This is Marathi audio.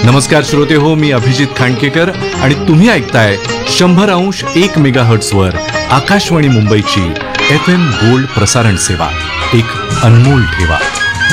नमस्कार श्रोते हो, मी अभिजित खांडकेकर आणि तुम्ही ऐकताय 100.1 मेगाहर्ट्झ वर आकाशवाणी मुंबईची FM गोल्ड प्रसारण सेवा, एक अनमोल ठेवा.